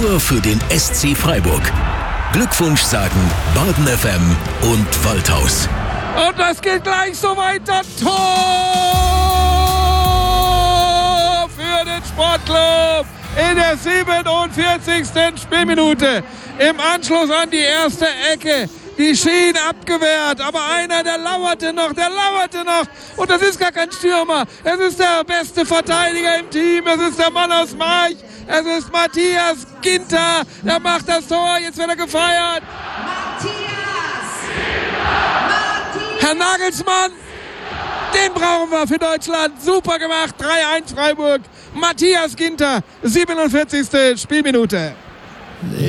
nur für den SC Freiburg. Glückwunsch sagen Baden FM und Waldhaus. Und das geht gleich so weiter. Tor für den Sportclub in der 47. Spielminute. Im Anschluss an die erste Ecke. Die Schienen abgewehrt, aber einer, der lauerte noch. Und das ist gar kein Stürmer. Es ist der beste Verteidiger im Team. Es ist der Mann aus March. Es ist Matthias Ginter. Der macht das Tor. Jetzt wird er gefeiert. Herr Nagelsmann, den brauchen wir für Deutschland. Super gemacht. 3-1 Freiburg. Matthias Ginter, 47. Spielminute.